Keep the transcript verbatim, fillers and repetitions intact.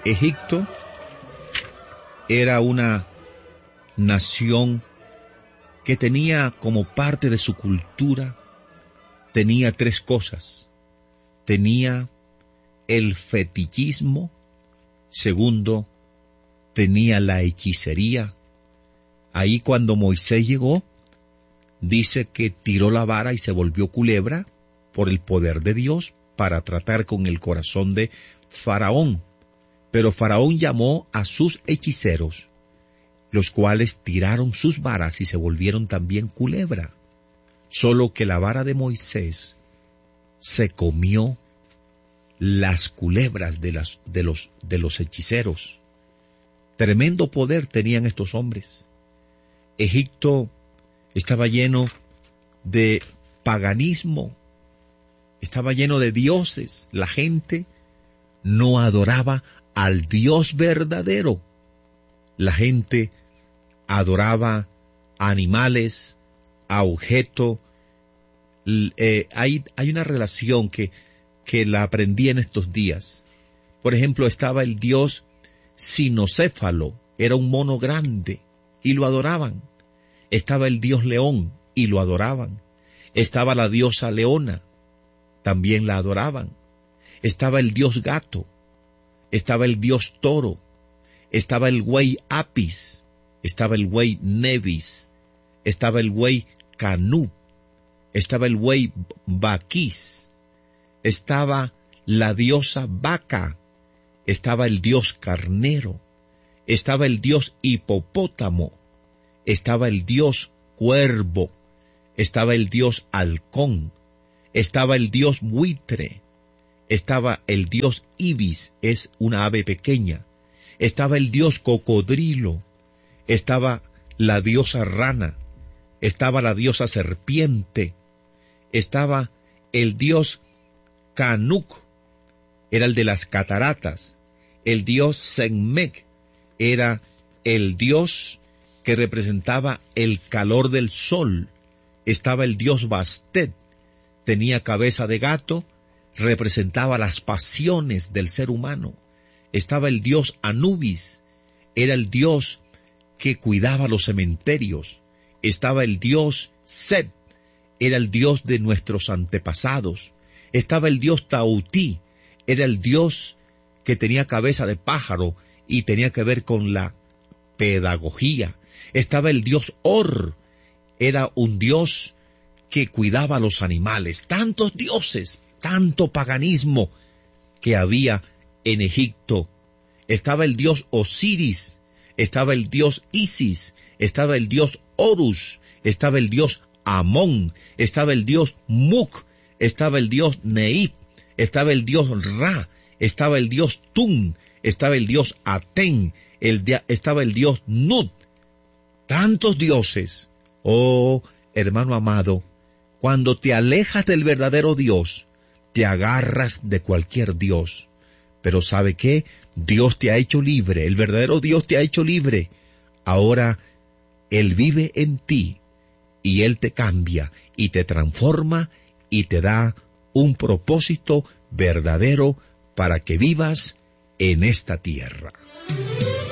Egipto era una nación que tenía como parte de su cultura, tenía tres cosas. Tenía el fetichismo, segundo, tenía la hechicería. Ahí cuando Moisés llegó, dice que tiró la vara y se volvió culebra por el poder de Dios para tratar con el corazón de Faraón. Pero Faraón llamó a sus hechiceros, los cuales tiraron sus varas y se volvieron también culebra. Solo que la vara de Moisés se comió las culebras de, las, de, los, de los hechiceros. Tremendo poder tenían estos hombres. Egipto estaba lleno de paganismo, estaba lleno de dioses. La gente no adoraba al Dios verdadero. La gente adoraba a animales, a objetos. Eh, hay, hay una relación que, que la aprendí en estos días. Por ejemplo, estaba el dios cinocéfalo, era un mono grande, y lo adoraban. Estaba el dios león, y lo adoraban. Estaba la diosa leona, también la adoraban. Estaba el dios gato, estaba el dios toro, estaba el buey Apis, estaba el buey Nebis, estaba el buey Canú, estaba el buey Baquís, estaba la diosa vaca, estaba el dios carnero, estaba el dios hipopótamo, estaba el dios cuervo, estaba el dios halcón, estaba el dios buitre, estaba el dios ibis, es una ave pequeña, estaba el dios cocodrilo, estaba la diosa rana, estaba la diosa serpiente, estaba el dios Canuc, era el de las cataratas, el dios Senmec era el dios que representaba el calor del sol, estaba el dios Bastet, tenía cabeza de gato, representaba las pasiones del ser humano, estaba el dios Anubis, era el dios que cuidaba los cementerios, estaba el dios Set, era el dios de nuestros antepasados, estaba el dios Tautí, era el dios que tenía cabeza de pájaro y tenía que ver con la pedagogía, estaba el dios Or, era un dios que cuidaba a los animales. Tantos dioses, tanto paganismo que había en Egipto. Estaba el dios Osiris, estaba el dios Isis, estaba el dios Horus, estaba el dios Amón, estaba el dios Muk, estaba el dios Neip, estaba el dios Ra, estaba el dios Tun, estaba el dios Aten, el dia, estaba el dios Nut. Tantos dioses. Oh, hermano amado, cuando te alejas del verdadero Dios, te agarras de cualquier Dios. Pero ¿sabe qué? Dios te ha hecho libre, el verdadero Dios te ha hecho libre. Ahora, Él vive en ti, y Él te cambia, y te transforma, y te da un propósito verdadero para que vivas en esta tierra.